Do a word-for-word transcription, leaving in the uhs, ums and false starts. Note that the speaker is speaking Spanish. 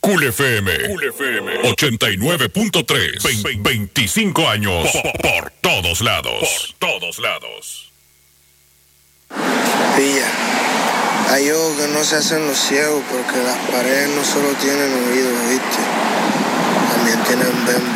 Cool F M, Cool F M ochenta y nueve punto tres, veinticinco años por, por todos lados, por todos lados. Pilla, hay ojos que no se hacen los ciegos porque las paredes no solo tienen oídos, ¿viste? También tienen bemba.